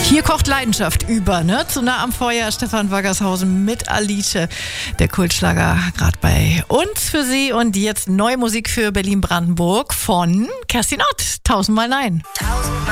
Hier kocht Leidenschaft über, ne? Zu nah am Feuer, Stefan Waggershausen mit Alice. Der Kultschlager gerade bei uns für Sie. Und jetzt neue Musik für Berlin-Brandenburg von Kerstin Ott. 1000 Mal Nein. 1000 Mal